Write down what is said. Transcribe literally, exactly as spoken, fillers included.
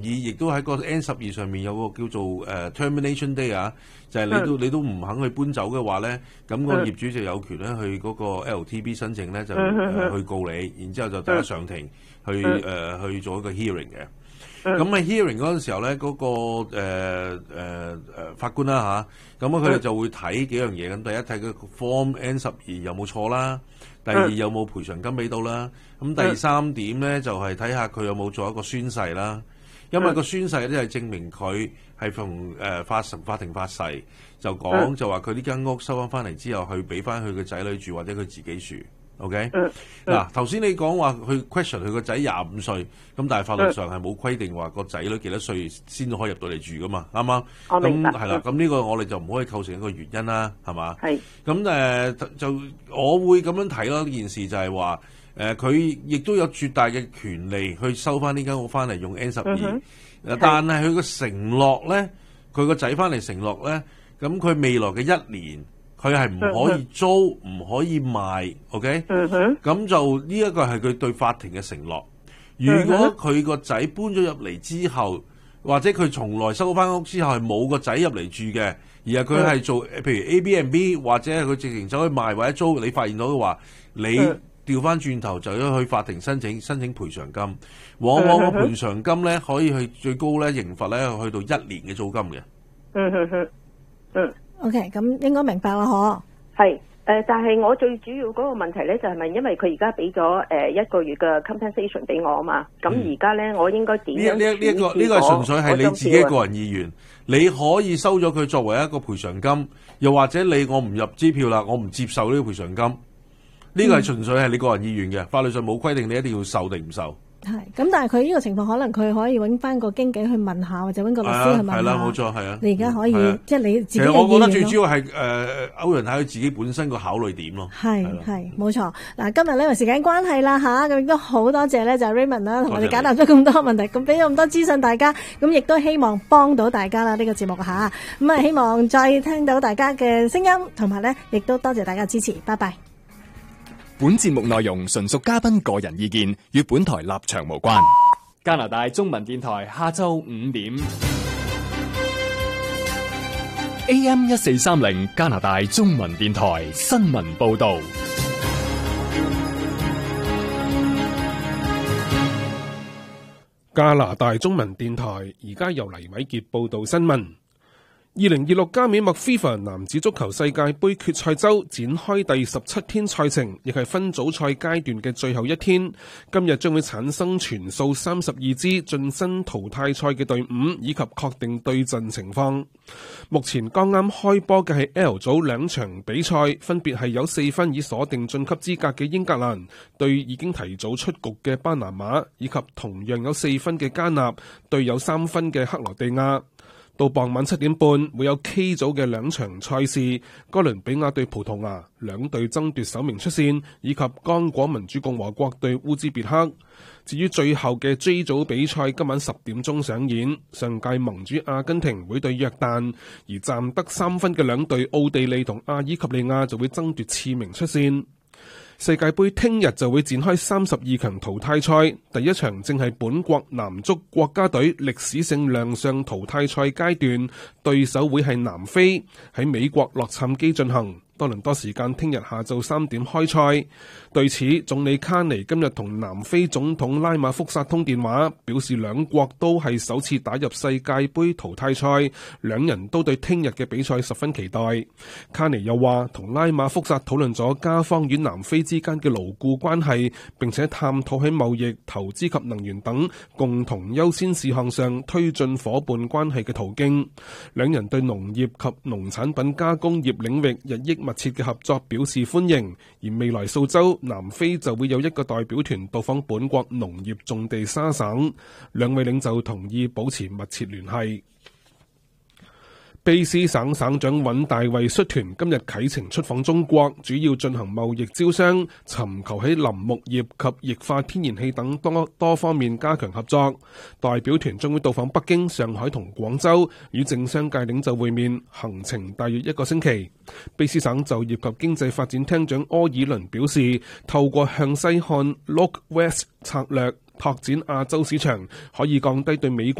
二，亦都喺個 N 十二上面有個叫做誒、uh, termination day 啊，就係你都、嗯、你都唔肯去搬走嘅話咧，咁、個業主就有權咧去嗰個 L T B 申請咧就、 嗯呃、去告你，然之後就大家上庭去誒、呃、去做一個 hearing 嘅。咁喺 hearing 嗰陣時候咧，嗰、那個誒誒誒法官啦嚇，咁啊佢哋就會睇幾樣嘢。咁第一睇佢 Form N 十二有冇錯啦，第二有冇賠償金俾到啦。咁第三點咧就係睇下佢有冇做一個宣誓啦。因為個宣誓咧係證明佢係從誒法庭法庭發誓，就講就話佢呢間屋收翻翻嚟之後，去俾翻佢個仔女住或者佢自己住。OK，嗱頭先你講話去 question 佢個仔廿五歲，咁但係法律上係冇規定話個仔女幾多歲先可以入到嚟住噶嘛，啱啱？咁係啦，咁呢個我哋就唔可以構成一個原因啦，係嘛？係。咁誒、呃、就我會咁樣睇咯，呢件事就係話誒佢亦都有絕大嘅權利去收翻呢間屋翻嚟用 N 十二，但係佢個承諾咧，佢個仔翻嚟承諾咧，咁佢未來嘅一年。佢係唔可以租，唔、嗯、可以賣 ，OK？咁、嗯、就呢一個係佢對法庭嘅承諾。如果佢個仔搬咗入嚟之後，或者佢從來收翻屋之後係冇個仔入嚟住嘅，而係佢係做譬如 A B and B 或者係佢直情走去賣或者租，你發現到嘅話，你調翻轉頭就要去法庭申請申請賠償金。往往個賠償金咧可以去最高咧刑罰咧去到一年嘅租金嘅。 嗯哼哼，嗯。 OK， 咁應該明白啦，嗬。 係，誒、呃，但係我最主要嗰個問題咧，就係、是、咪因為佢而家俾咗誒一個月嘅 compensation 俾我啊嘛？咁而家咧，我應該點樣？呢呢呢個呢個純粹係你自己個人意願，你可以收咗佢作為一個賠償金，又或者你我唔入支票啦，我唔接受呢個賠償金，呢、這個係純粹係你個人意願嘅，法律上冇規定你一定要受定唔受。 係，咁但係佢呢個情況，可能佢可以揾翻個經紀去問下，或者揾個律師去問下。係啦，冇錯，係啊。你而家可以，即係你自己嘅意願咯。其實我覺得最主要係誒歐陽太佢自己本身個考慮點咯。係係冇錯。嗱，今日呢個時間關係啦吓，咁亦都好多謝咧，就 Raymond 啦，同我哋解答咗咁多問題，咁俾咗咁多資訊大家，咁亦都希望幫到大家啦呢個節目吓。咁啊，希望再聽到大家嘅聲音，同埋咧，亦都多謝大家支持，拜拜。 本節目內容純屬嘉賓個人意見，與本台立場無關。加拿大中文電台下晝五點 A M 一四三零，加拿大中文電台新聞報道。 加拿大中文電台而家由黎偉傑報道新聞。二零二六加美麥菲凡男子足球世界盃決賽周展開第十七天賽程，亦係分組賽階段嘅最後一天。今日將會產生全數三十二支晉身淘汰賽嘅隊伍，以及確定對陣情況。目前剛啱開波嘅係 L 組兩場比賽，分別係有四分已鎖定晉級資格嘅英格蘭對已經提早出局嘅巴拿馬，以及同樣有四分嘅加納對有三分嘅克羅地亞。到傍晚七點半會有 K 組嘅兩場賽事，哥倫比亞對葡萄牙，兩隊爭奪首名出線，以及剛果民主共和國對烏茲別克。至於最後嘅 J 組比賽，今晚十點鐘上演，上屆盟主阿根廷會對約旦，而暫得三分嘅兩隊奧地利同阿爾及利亞就會爭奪次名出線。世界盃聽日就會展開三十二強淘汰賽，第一場正係本國男足國家隊歷史性亮相淘汰賽階段，對手會係南非，喺美國洛杉磯進行。多倫多時間聽日下晝三點開賽。對此，總理卡尼今日同南非總統拉馬福薩通電話，表示兩國都係首次打入世界盃淘汰賽，兩人都對聽日嘅比賽十分期待。卡尼又話，同拉馬福薩討論咗加方與南非之間嘅牢固關係，並且探討喺貿易、投資及能源等共同優先事項上推進夥伴關係嘅途徑。兩人對農業及農產品加工業領域日益密切嘅合作表示歡迎，而未來數週南非就會有一個代表團到訪本國農業種地沙省，兩位領袖同意保持密切聯繫。卑斯省省長尹大衛率團今日啟程出訪中國，主要進行貿易招商，尋求喺林木業及液化天然氣等多多方面加強合作。代表團將會到訪北京、上海同廣州，與政商界領袖會面，行程大約一個星期。卑斯省就業及經濟發展廳長柯爾倫表示，透過向西看 Look West 策略拓展亞洲市場，可以降低對美國